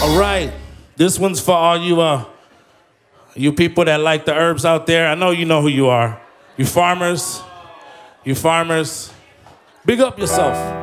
All right, this one's for all you people that like the herbs out there. I know you know who you are. You farmers, big up yourself.